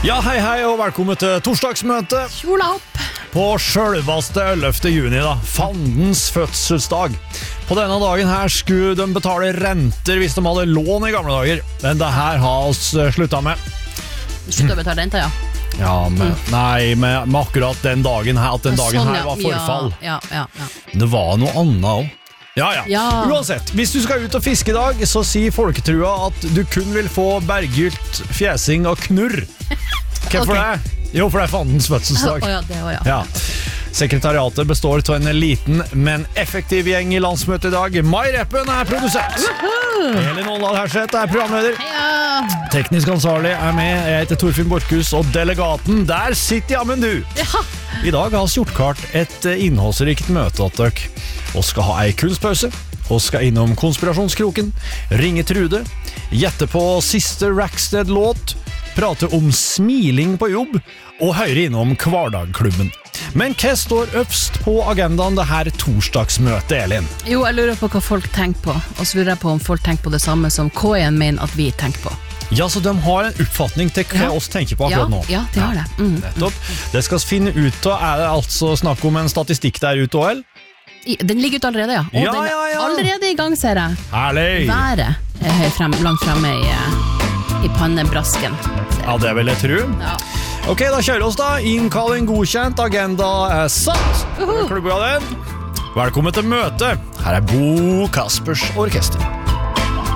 Ja, hei og velkommen til torsdagsmøte Kjola hopp. på selveste 11. juni da, fandens fødselsdag. På denne dagen her skulle de betale renter hvis de hadde lån i gamle dager, men det her har oss sluttet med. Slutt å betale renta, ja. Ja, men, nei, med akkurat den dagen her, at den dagen Sånn, her var forfall. Ja. Det var noe annet også. Ja. Uansett, hvis du skal ut og fiske i dag, så sier folketrua at du kun vil få bergylt, fjesing og knurr. Hvorfor det? Jo, for det er fandens fødselsdag. Ja. Sekretariatet består av en liten, men effektiv gjeng i landsmøtet i dag. Mai Reppen er produsent. Elin Åndal Herseth er programleder. Heia! Teknisk ansvarlig er med. Jeg heter Torfinn Borchhus, og delegaten, der sitter jammen du. Ja. I dag har vi gjort klart et innholdsrikt møte at dere. Og skal ha ei kunstpause. Og skal innom konspirasjonskroken, ringe Trude, gjette på siste Rackstead-låt, prate om smiling på jobb, og høre innom Kvardagklubben. Men hva står øverst på agendaen det her torsdagsmøtet, Elin? Jo, jeg lurer på hva folk tenker på, og så lurer jeg på om folk tenker på det samme som K1 mener at vi tenker på. Ja, så de har en oppfatning til hva oss tenker på akkurat nå. Ja, de har det. Nettopp. Det skal finne ut av, er det altså snakk om en statistikk der ute, OL? Den ligger ut allerede, ja. Og den er allerede i gang, ser jeg. Herlig! Været er langt fremme i pannebrasken. Ja, det vil jeg tro. Ja. Ok, da kjører oss da. Innkalling godkjent, agenda er satt. Klubber av den. Velkommen til møte. Her er Bo Kaspers Orkester.